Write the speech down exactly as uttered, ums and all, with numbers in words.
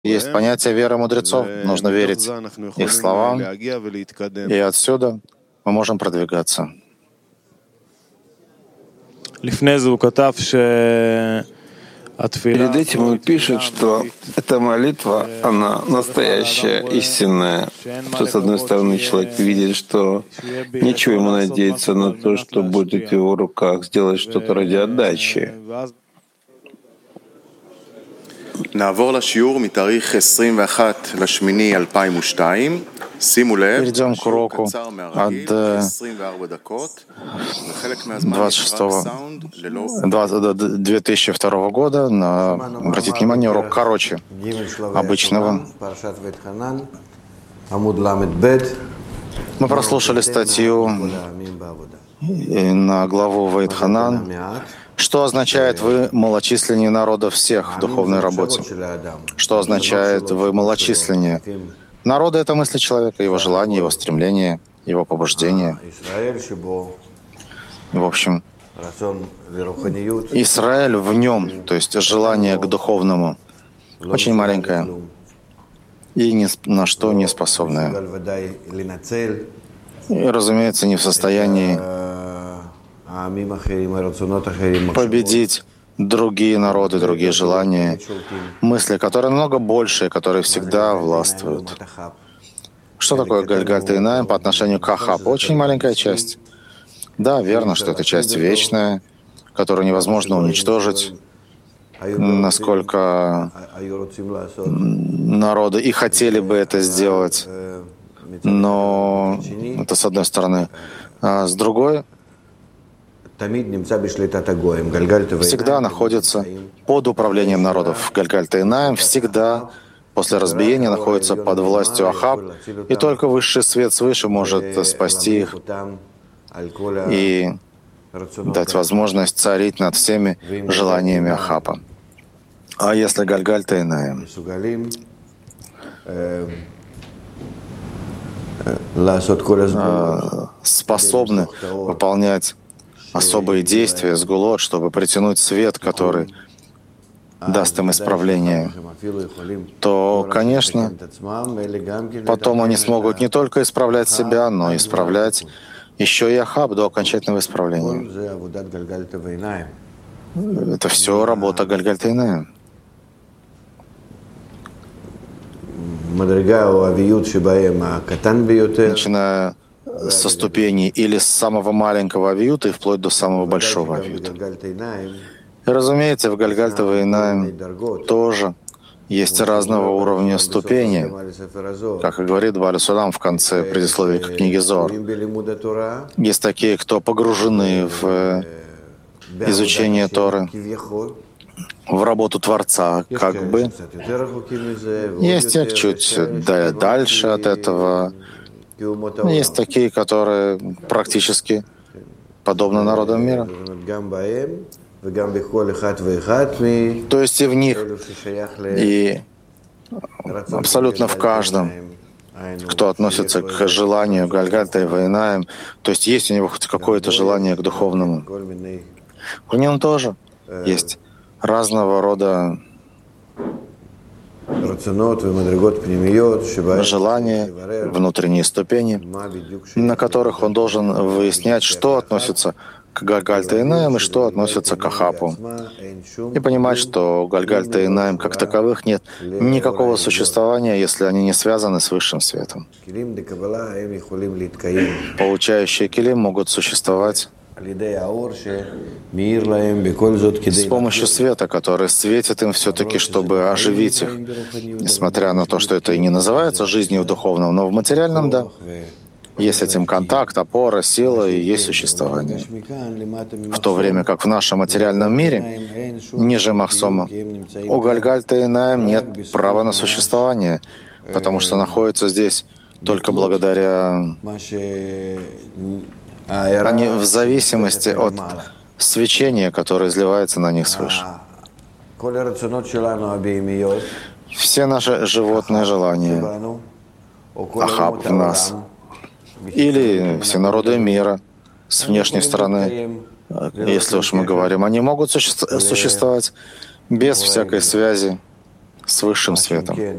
Есть понятие веры мудрецов, нужно верить их словам, и отсюда мы можем продвигаться. Перед этим он пишет, что эта молитва, она настоящая, истинная. Что, с одной стороны, человек видит, что нечего ему надеяться на то, что будет в его руках сделать что-то ради отдачи. Перейдем к уроку от двадцать шестого две тысячи второго года. На, обратите внимание, урок короче обычного. Мы прослушали статью на главу Ваидханан. Что означает «вы малочисленнее народа всех» в духовной работе? Что означает «вы малочисленнее»? Народа — это мысли человека, его желания, его стремления, его побуждения. В общем, Израиль в нем, то есть желание к духовному, очень маленькое и ни на что не способное. И, разумеется, не в состоянии победить другие народы, другие желания, мысли, которые намного больше, которые всегда властвуют. Что такое Гальгальта Инаим по отношению к Ахаб? Очень маленькая часть. Да, верно, что это часть вечная, которую невозможно уничтожить, насколько народы и хотели бы это сделать. Но это с одной стороны. А с другой, всегда находится под управлением народов. Гальгальта Инаим всегда после разбиения находится под властью Ахаб, и только высший свет свыше может спасти их и дать возможность царить над всеми желаниями Ахаба. А если Гальгальта Инаим способны выполнять особые действия с гулот, чтобы притянуть свет, который даст им исправление, то, конечно, потом они смогут не только исправлять себя, но и исправлять еще и Ахаб до окончательного исправления. Это все работа Гальгальта Инаим. Начиная со ступеней или с самого маленького авиюта и вплоть до самого большого авиюта. И, разумеется, в Гальгальта Инаим тоже есть разного уровня ступени, как и говорит Бааль Сулам в конце предисловия к книге Зоар. Есть такие, кто погружены в изучение Торы, в работу Творца, как бы. Есть те чуть дальше от этого. Есть такие, которые практически подобны народам мира. То есть и в них, и абсолютно в каждом, кто относится к желанию Гальгальта и Инаим, то есть есть у него хоть какое-то желание к духовному. В нем тоже есть разного рода желания, внутренние ступени, на которых он должен выяснять, что относится к Гальгальта Инаим и что относится к Ахапу. И понимать, что у Гальгальта Инаим как таковых нет никакого существования, если они не связаны с высшим светом. Получающие килим могут существовать с помощью света, который светит им все-таки, чтобы оживить их, несмотря на то, что это и не называется жизнью в духовном, но в материальном, да. Есть с этим контакт, опора, сила и есть существование. В то время как в нашем материальном мире, ниже Махсома, у Гальгальта Инаим нет права на существование, потому что находятся здесь только благодаря... Они в зависимости от свечения, которое изливается на них свыше. Все наши животные желания, Ахаб в нас, или все народы мира с внешней стороны, если уж мы говорим, они могут суще- существовать без всякой связи с высшим светом.